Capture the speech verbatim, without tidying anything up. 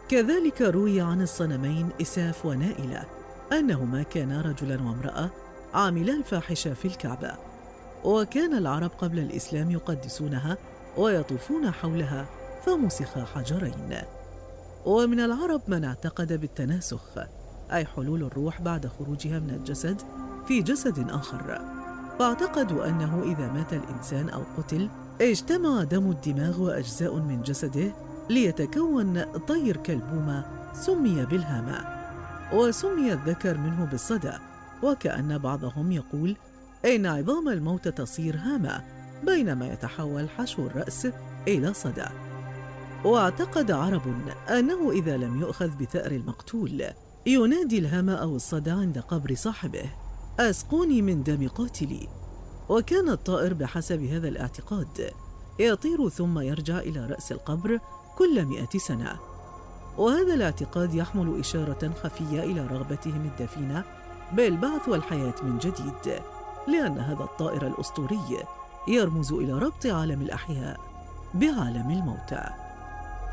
كذلك روي عن الصنمين إساف ونائلة أنهما كانا رجلاً وامرأة عاملا الفاحشة في الكعبة، وكان العرب قبل الإسلام يقدسونها ويطوفون حولها فمسخ حجرين. ومن العرب من اعتقد بالتناسخ، أي حلول الروح بعد خروجها من الجسد في جسد آخر، فاعتقدوا أنه إذا مات الإنسان أو قتل اجتمع دم الدماغ وأجزاء من جسده ليتكون طير كالبومة سمي بالهامة، وسمي الذكر منه بالصدى، وكأن بعضهم يقول إن عظام الموت تصير هامة بينما يتحول حشو الرأس إلى صدى. واعتقد عرب أنه إذا لم يؤخذ بثأر المقتول ينادي الهام أو الصدى عند قبر صاحبه: أسقوني من دم قاتلي. وكان الطائر بحسب هذا الاعتقاد يطير ثم يرجع إلى رأس القبر كل مئة سنة، وهذا الاعتقاد يحمل إشارة خفية إلى رغبتهم الدفينة بالبعث والحياة من جديد، لأن هذا الطائر الأسطوري يرمز إلى ربط عالم الأحياء بعالم الموتى.